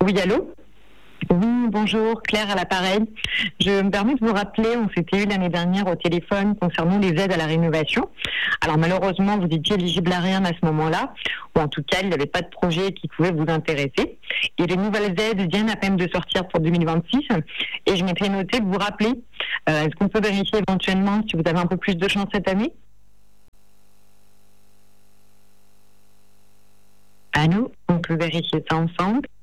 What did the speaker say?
Oui, allô? Oui, bonjour, Claire à l'appareil. Je me permets de vous rappeler, on s'était eu l'année dernière au téléphone concernant les aides à la rénovation. Alors malheureusement, vous étiez éligible à rien à ce moment-là, ou en tout cas, il n'y avait pas de projet qui pouvait vous intéresser. Et les nouvelles aides viennent à peine de sortir pour 2026, et je m'étais noté de vous rappeler. Est-ce qu'on peut vérifier éventuellement si vous avez un peu plus de chance cette année? Allô? On peut vérifier ça ensemble.